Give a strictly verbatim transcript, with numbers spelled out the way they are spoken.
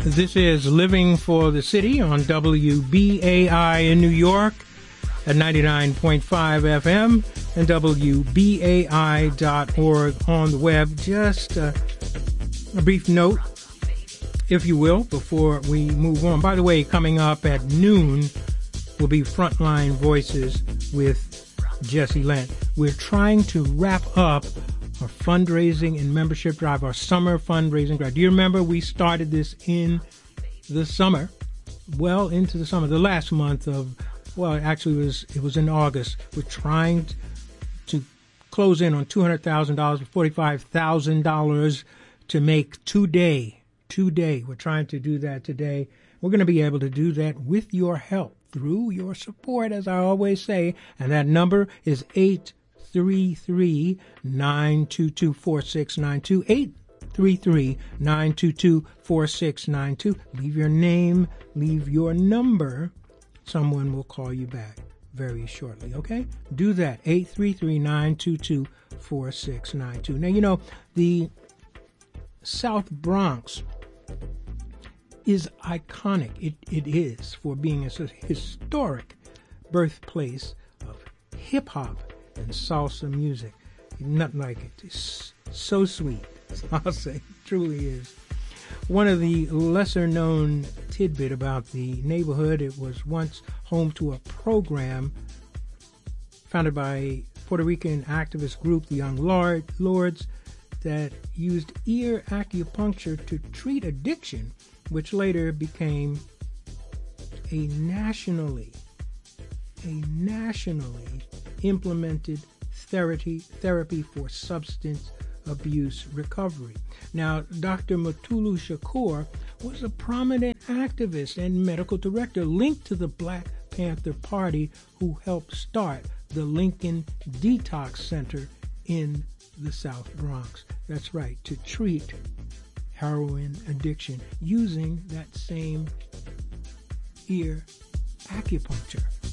This is Living for the City on W B A I in New York at ninety-nine point five F M and W B A I dot org on the web. Just uh, a brief note, if you will, before we move on. By the way, coming up at noon will be Frontline Voices with Jesse Lent. We're trying to wrap up our fundraising and membership drive, our summer fundraising drive. Do you remember we started this in the summer, well into the summer, the last month of, well, actually it was, it was in August. We're trying to close in on two hundred thousand dollars, forty-five thousand dollars to make today, today. We're trying to do that today. We're going to be able to do that with your help, through your support, as I always say, and that number is eight three three, nine two two, four six nine two, eight three three, nine two two, four six nine two. Leave your name, leave your number. Someone will call you back very shortly, okay? Do that, eight three three, nine two two, four six nine two. Now, you know, the South Bronx is iconic. It, it is for being a historic birthplace of hip-hop and salsa music. Nothing like it. It's so sweet. Salsa, it truly is. One of the lesser-known tidbit about the neighborhood, it was once home to a program founded by a Puerto Rican activist group, the Young Lord, Lords, that used ear acupuncture to treat addiction, which later became a nationally, a nationally implemented therapy, therapy for substance abuse recovery. Now, Doctor Mutulu Shakur was a prominent activist and medical director linked to the Black Panther Party who helped start the Lincoln Detox Center in the South Bronx. That's right, to treat heroin addiction using that same ear acupuncture.